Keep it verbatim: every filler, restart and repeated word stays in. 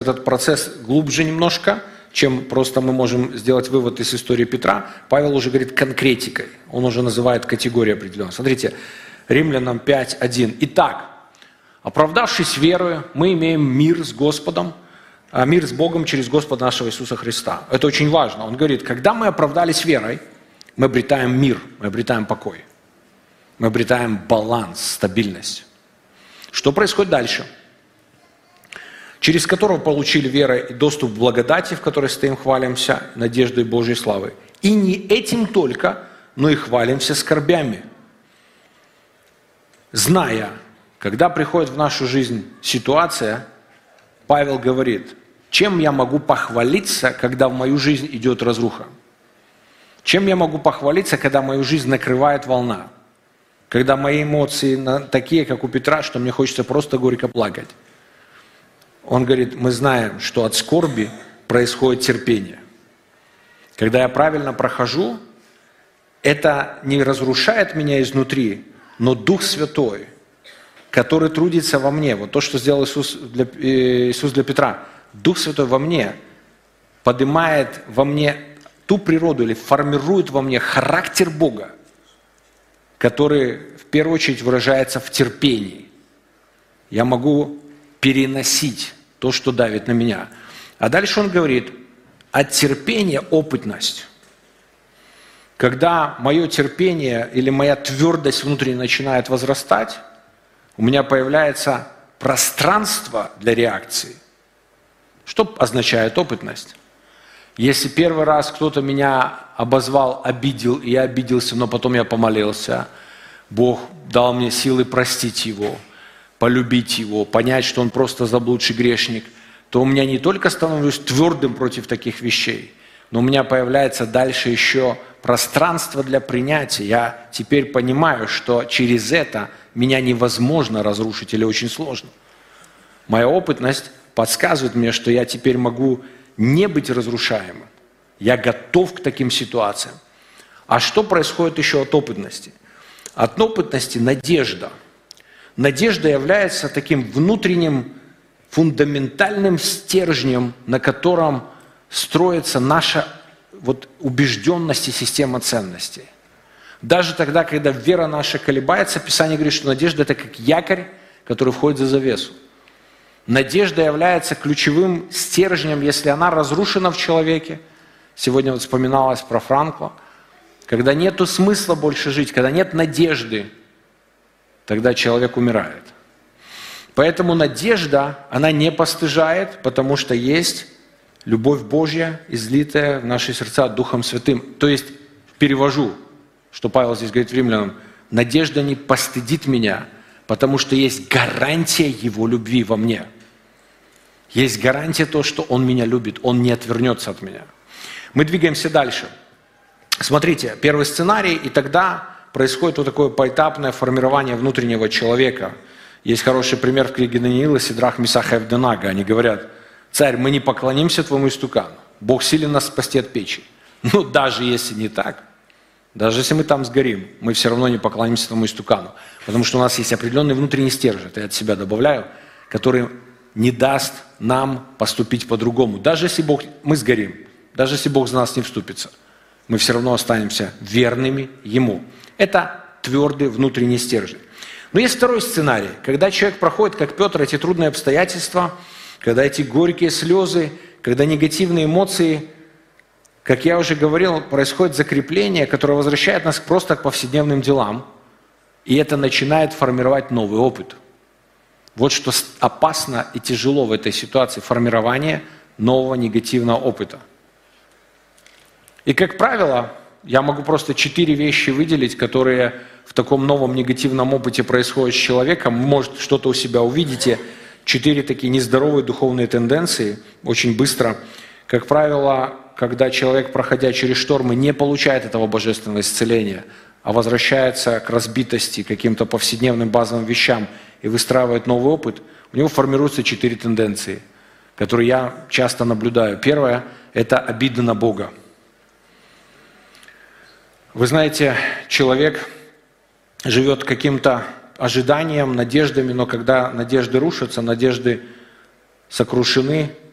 этот процесс глубже немножко, чем просто мы можем сделать вывод из истории Петра, Павел уже говорит конкретикой. Он уже называет категории определенные. Смотрите, Римлянам пять один. Итак, оправдавшись верою, мы имеем мир с Господом, а мир с Богом через Господа нашего Иисуса Христа. Это очень важно. Он говорит, когда мы оправдались верой, мы обретаем мир, мы обретаем покой. Мы обретаем баланс, стабильность. Что происходит дальше? Через которого получили вера и доступ к благодати, в которой стоим, хвалимся, надеждой Божьей славы. И не этим только, но и хвалимся скорбями. Зная, когда приходит в нашу жизнь ситуация, Павел говорит, чем я могу похвалиться, когда в мою жизнь идет разруха? Чем я могу похвалиться, когда мою жизнь накрывает волна? Когда мои эмоции такие, как у Петра, что мне хочется просто горько плакать. Он говорит, мы знаем, что от скорби происходит терпение. Когда я правильно прохожу, это не разрушает меня изнутри, но Дух Святой, который трудится во мне, вот то, что сделал Иисус для, Иисус для Петра, Дух Святой во мне поднимает во мне ту природу или формирует во мне характер Бога, который в первую очередь выражается в терпении. Я могу переносить то, что давит на меня. А дальше он говорит, от терпения опытность. Когда мое терпение или моя твердость внутренне начинает возрастать, у меня появляется пространство для реакции. Что означает опытность? Если первый раз кто-то меня обозвал, обидел, и я обиделся, но потом я помолился, Бог дал мне силы простить его, полюбить его, понять, что он просто заблудший грешник, то у меня не только становлюсь твердым против таких вещей, но у меня появляется дальше еще пространство для принятия. Я теперь понимаю, что через это меня невозможно разрушить или очень сложно. Моя опытность подсказывает мне, что я теперь могу не быть разрушаемым. Я готов к таким ситуациям. А что происходит еще от опытности? От опытности надежда. Надежда является таким внутренним фундаментальным стержнем, на котором строится наша вот убежденность и система ценностей. Даже тогда, когда вера наша колебается, Писание говорит, что надежда – это как якорь, который входит за завесу. Надежда является ключевым стержнем, если она разрушена в человеке. Сегодня вот вспоминалось про Франкла. Когда нету смысла больше жить, когда нет надежды, тогда человек умирает. Поэтому надежда, она не постыжает, потому что есть любовь Божья, излитая в наши сердца Духом Святым. То есть, перевожу, что Павел здесь говорит римлянам, надежда не постыдит меня, потому что есть гарантия Его любви во мне. Есть гарантия того, что Он меня любит, Он не отвернется от меня. Мы двигаемся дальше. Смотрите, первый сценарий, и тогда происходит вот такое поэтапное формирование внутреннего человека. Есть хороший пример в книге Даниила, Сидрах, Мисах и Авденага. Они говорят, царь, мы не поклонимся твоему истукану. Бог силен нас спасти от печи. Ну, даже если не так, даже если мы там сгорим, мы все равно не поклонимся твоему истукану. Потому что у нас есть определенный внутренний стержень, это я от себя добавляю, который не даст нам поступить по-другому. Даже если Бог, мы сгорим, даже если Бог за нас не вступится, мы все равно останемся верными Ему. Это твердый внутренний стержень. Но есть второй сценарий, когда человек проходит, как Петр, эти трудные обстоятельства, когда эти горькие слезы, когда негативные эмоции, как я уже говорил, происходит закрепление, которое возвращает нас просто к повседневным делам, и это начинает формировать новый опыт. Вот что опасно и тяжело в этой ситуации – формирование нового негативного опыта. И, как правило, я могу просто четыре вещи выделить, которые в таком новом негативном опыте происходят с человеком. Может, что-то у себя увидите. Четыре такие нездоровые духовные тенденции очень быстро. Как правило, когда человек, проходя через штормы, не получает этого божественного исцеления, а возвращается к разбитости, к каким-то повседневным базовым вещам и выстраивает новый опыт, у него формируются четыре тенденции, которые я часто наблюдаю. Первое – это обида на Бога. Вы знаете, человек живет каким-то ожиданием, надеждами, но когда надежды рушатся, надежды сокрушены,